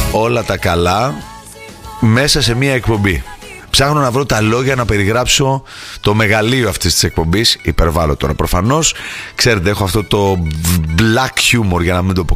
όλα τα καλά μέσα σε μία εκπομπή. Ψάχνω να βρω τα λόγια να περιγράψω το μεγαλείο αυτής της εκπομπής. Υπερβάλλω τώρα προφανώς. Ξέρετε, έχω αυτό το black humor, για να μην το πω